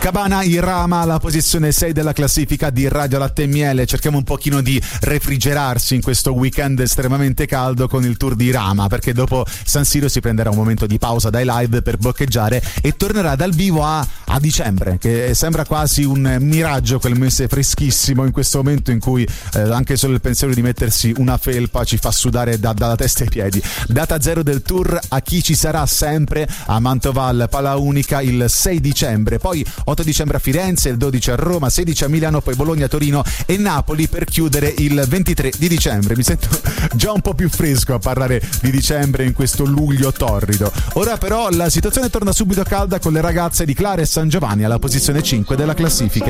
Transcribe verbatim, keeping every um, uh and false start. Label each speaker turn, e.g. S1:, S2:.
S1: Cabana Irama alla posizione sei della classifica di Radio Latte e Miele. Cerchiamo un pochino di refrigerarsi in questo weekend estremamente caldo con il tour di Irama, perché dopo San Siro si prenderà un momento di pausa dai live per boccheggiare e tornerà dal vivo a, a dicembre, che sembra quasi un miraggio, quel mese freschissimo in questo momento in cui eh, anche solo il pensiero di mettersi una felpa ci fa sudare da, dalla testa ai piedi. Data zero del tour a chi ci sarà sempre a Mantoval Pala Unica il sei dicembre, poi otto dicembre a Firenze, il dodici a Roma, sedici a Milano, poi Bologna, Torino e Napoli per chiudere il ventitré di dicembre. Mi sento già un po' più fresco a parlare di dicembre in questo luglio torrido. Ora però la situazione torna subito calda con le ragazze di Clara e San Giovanni alla posizione cinque della classifica.